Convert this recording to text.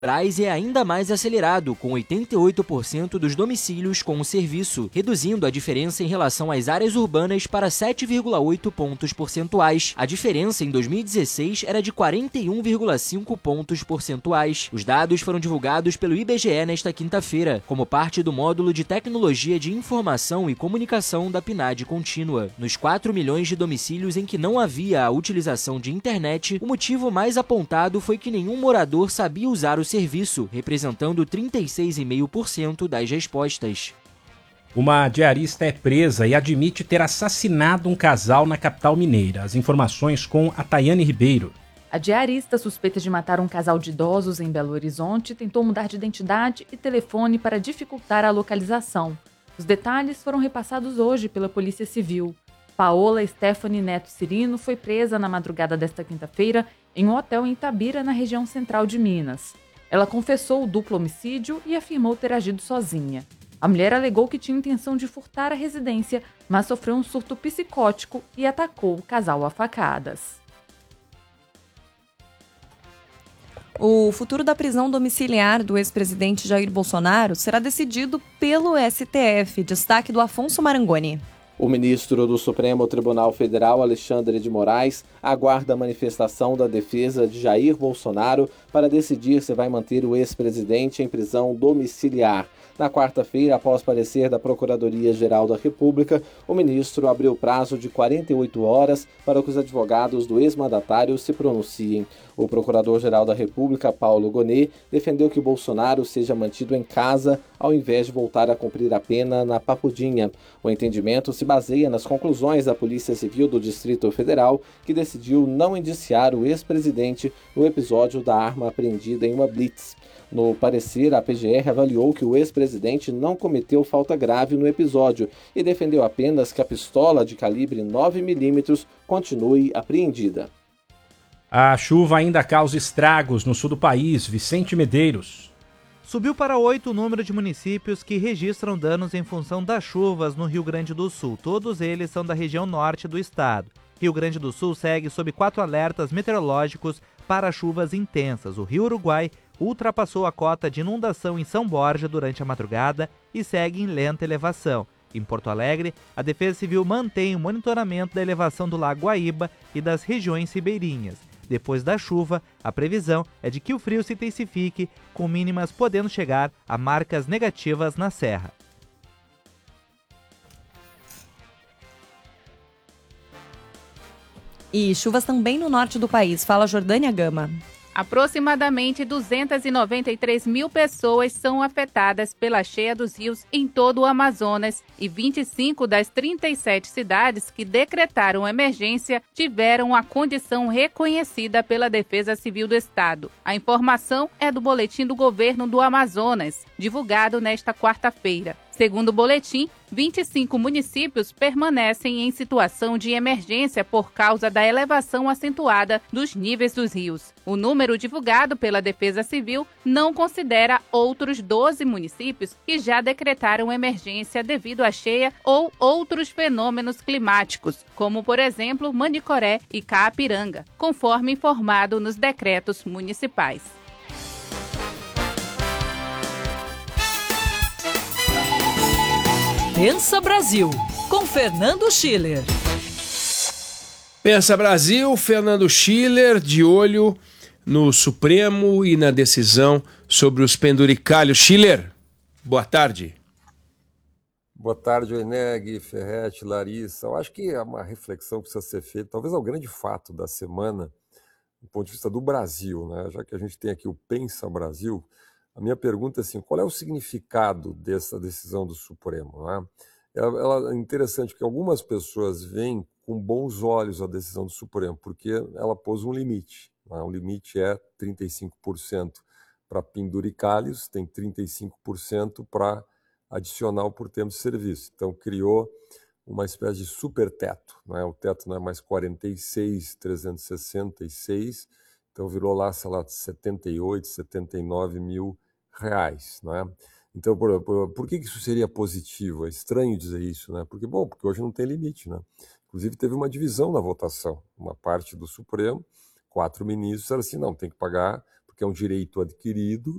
Brás é ainda mais acelerado, com 88% dos domicílios com o serviço, reduzindo a diferença em relação às áreas urbanas para 7,8 pontos percentuais. A diferença em 2016 era de 41,5 pontos percentuais. Os dados foram divulgados pelo IBGE nesta quinta-feira, como parte do módulo de Tecnologia de Informação e Comunicação da PNAD contínua. Nos 4 milhões de domicílios em que não havia a utilização de internet, o motivo mais apontado foi que nenhum morador sabia usar o serviço, representando 36,5% das respostas. Uma diarista é presa e admite ter assassinado um casal na capital mineira. As informações com a Tayane Ribeiro. A diarista, suspeita de matar um casal de idosos em Belo Horizonte, tentou mudar de identidade e telefone para dificultar a localização. Os detalhes foram repassados hoje pela Polícia Civil. Paola Stephanie Neto Cirino foi presa na madrugada desta quinta-feira em um hotel em Itabira, na região central de Minas. Ela confessou o duplo homicídio e afirmou ter agido sozinha. A mulher alegou que tinha intenção de furtar a residência, mas sofreu um surto psicótico e atacou o casal a facadas. O futuro da prisão domiciliar do ex-presidente Jair Bolsonaro será decidido pelo STF. Destaque do Afonso Marangoni. O ministro do Supremo Tribunal Federal, Alexandre de Moraes, aguarda a manifestação da defesa de Jair Bolsonaro para decidir se vai manter o ex-presidente em prisão domiciliar. Na quarta-feira, após parecer da Procuradoria-Geral da República, o ministro abriu prazo de 48 horas para que os advogados do ex-mandatário se pronunciem. O Procurador-Geral da República, Paulo Gonet, defendeu que Bolsonaro seja mantido em casa ao invés de voltar a cumprir a pena na Papudinha. O entendimento se baseia nas conclusões da Polícia Civil do Distrito Federal, que decidiu não indiciar o ex-presidente no episódio da arma apreendida em uma blitz. No parecer, a PGR avaliou que o ex-presidente não cometeu falta grave no episódio e defendeu apenas que a pistola de calibre 9mm continue apreendida. A chuva ainda causa estragos no sul do país. Vicente Medeiros. Subiu para 8 o número de municípios que registram danos em função das chuvas no Rio Grande do Sul. Todos eles são da região norte do estado. Rio Grande do Sul segue sob 4 alertas meteorológicos para chuvas intensas. O Rio Uruguai ultrapassou a cota de inundação em São Borja durante a madrugada e segue em lenta elevação. Em Porto Alegre, a Defesa Civil mantém o monitoramento da elevação do Lago Guaíba e das regiões ribeirinhas. Depois da chuva, a previsão é de que o frio se intensifique, com mínimas podendo chegar a marcas negativas na Serra. E chuvas também no norte do país. Fala Jordânia Gama. Aproximadamente 293 mil pessoas são afetadas pela cheia dos rios em todo o Amazonas e 25 das 37 cidades que decretaram emergência tiveram a condição reconhecida pela Defesa Civil do Estado. A informação é do Boletim do Governo do Amazonas, divulgado nesta quarta-feira. Segundo o boletim, 25 municípios permanecem em situação de emergência por causa da elevação acentuada dos níveis dos rios. O número divulgado pela Defesa Civil não considera outros 12 municípios que já decretaram emergência devido à cheia ou outros fenômenos climáticos, como, por exemplo, Manicoré e Caapiranga, conforme informado nos decretos municipais. Pensa Brasil, com Fernando Schiller. Pensa Brasil, Fernando Schiller, de olho no Supremo e na decisão sobre os penduricalhos. Schiller, boa tarde. Boa tarde, Oineg, Ferretti, Larissa. Eu acho que é uma reflexão que precisa ser feita, talvez é o grande fato da semana, do ponto de vista do Brasil, né? Já que a gente tem aqui o Pensa Brasil, a minha pergunta é assim, qual é o significado dessa decisão do Supremo? Né? Ela é interessante porque algumas pessoas veem com bons olhos a decisão do Supremo, porque ela pôs um limite. Né? O limite é 35% para penduricalhos, tem 35% para adicional por tempo de serviço. Então criou uma espécie de super teto. Né? O teto não é mais 46.366, então virou lá, sei lá, 78, 79 mil reais, né? Então, por que isso seria positivo? É estranho dizer isso, né? Porque hoje não tem limite, né? Inclusive teve uma divisão na votação. Uma parte do Supremo, 4 ministros, disseram assim, não, tem que pagar, porque que é um direito adquirido,